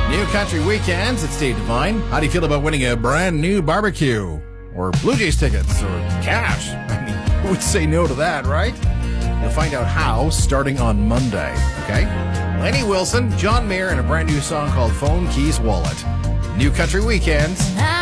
New Country Weekends, it's Dave Devine. How do you feel about winning a brand new barbecue? Or Blue Jays tickets? Or cash? I mean, who would say no to that, right? You'll find out how starting on Monday, okay? Lenny Wilson, John Mayer, and a brand new song called Phone Keys Wallet. New Country Weekends.